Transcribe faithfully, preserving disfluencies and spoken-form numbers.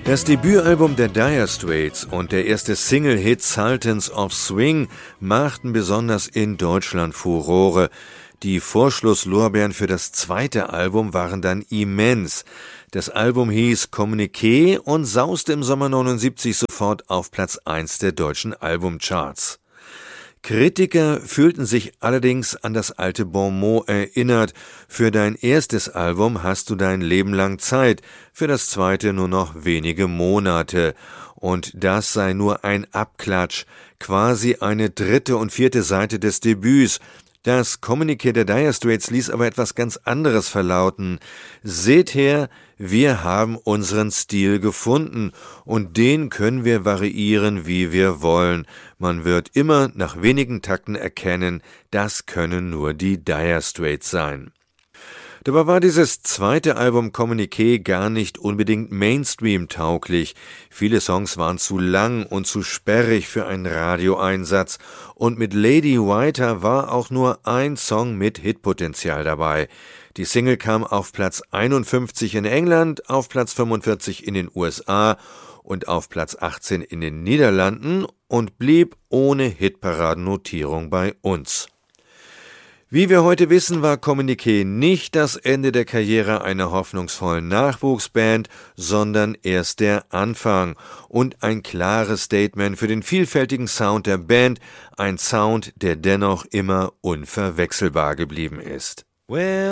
Das Debütalbum der Dire Straits und der erste Single-Hit Sultans of Swing machten besonders in Deutschland Furore. Die Vorschusslorbeeren für das zweite Album waren dann immens. Das Album hieß Communiqué und sauste im Sommer neunundsiebzig sofort auf Platz eins der deutschen Albumcharts. Kritiker fühlten sich allerdings an das alte Bonmot erinnert: Für dein erstes Album hast du dein Leben lang Zeit, für das zweite nur noch wenige Monate. Und das sei nur ein Abklatsch, quasi eine dritte und vierte Seite des Debüts. Das Kommuniqué der Dire Straits ließ aber etwas ganz anderes verlauten: Seht her, wir haben unseren Stil gefunden und den können wir variieren, wie wir wollen. Man wird immer nach wenigen Takten erkennen, das können nur die Dire Straits sein. Dabei war dieses zweite Album Communiqué gar nicht unbedingt Mainstream-tauglich. Viele Songs waren zu lang und zu sperrig für einen Radioeinsatz und mit Lady Whiter war auch nur ein Song mit Hitpotenzial dabei. Die Single kam auf Platz einundfünfzig in England, auf Platz fünfundvierzig in den U S A und auf Platz achtzehn in den Niederlanden und blieb ohne Hitparadennotierung bei uns. Wie wir heute wissen, war Communiqué nicht das Ende der Karriere einer hoffnungsvollen Nachwuchsband, sondern erst der Anfang und ein klares Statement für den vielfältigen Sound der Band, ein Sound, der dennoch immer unverwechselbar geblieben ist. Well